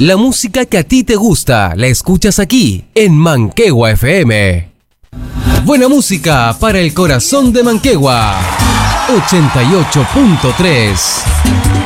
La música que a ti te gusta, la escuchas aquí, en Manquehua FM. Buena música para el corazón de Manquehua. 88.3